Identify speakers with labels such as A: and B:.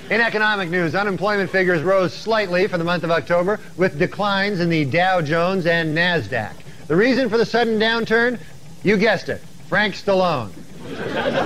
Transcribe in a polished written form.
A: In economic news, unemployment figures rose slightly for the month of October, with declines in the Dow Jones and NASDAQ. The reason for the sudden downturn? You guessed it, Frank Stallone.